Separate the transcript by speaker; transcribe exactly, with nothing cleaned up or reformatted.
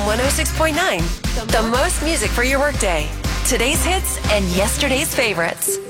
Speaker 1: one oh six point nine. The most music for your workday. Today's hits and yesterday's favorites.